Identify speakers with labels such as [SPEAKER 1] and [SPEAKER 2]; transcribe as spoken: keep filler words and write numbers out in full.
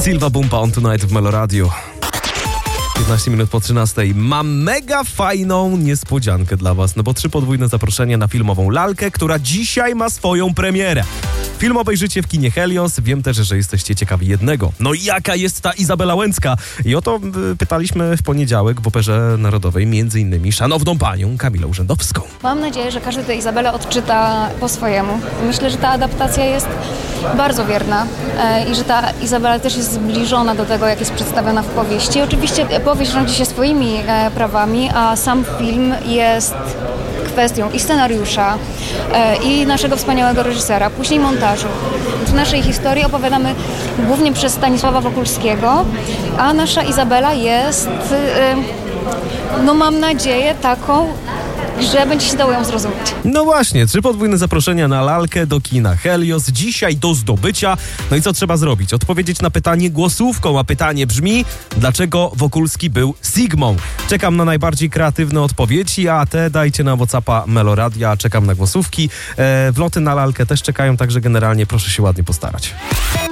[SPEAKER 1] Silva Bumpa on Tonight w Meloradiu. piętnaście minut po trzynastej. Mam mega fajną niespodziankę dla was, no bo trzy podwójne zaproszenie na filmową lalkę, która dzisiaj ma swoją premierę. Film obejrzycie w kinie Helios. Wiem też, że jesteście ciekawi jednego. No jaka jest ta Izabela Łęcka? I o to y, pytaliśmy w poniedziałek w Operze Narodowej między innymi szanowną panią Kamilę Urzędowską.
[SPEAKER 2] Mam nadzieję, że każdy tę Izabelę odczyta po swojemu. Myślę, że ta adaptacja jest bardzo wierna e, i że ta Izabela też jest zbliżona do tego, jak jest przedstawiona w powieści. Oczywiście powieść rządzi się swoimi e, prawami, a sam film jest kwestią i scenariusza, e, i naszego wspaniałego reżysera, później montażu. W naszej historii opowiadamy głównie przez Stanisława Wokulskiego, a nasza Izabela jest, e, no mam nadzieję, taką, że będzie się dało ją zrozumieć.
[SPEAKER 1] No właśnie, trzy podwójne zaproszenia na lalkę do kina Helios. Dzisiaj do zdobycia. No i co trzeba zrobić? Odpowiedzieć na pytanie głosówką, a pytanie brzmi: dlaczego Wokulski był Sigmą? Czekam na najbardziej kreatywne odpowiedzi, a te dajcie na WhatsAppa Meloradia. Czekam na głosówki. E, wloty na lalkę też czekają, także generalnie proszę się ładnie postarać.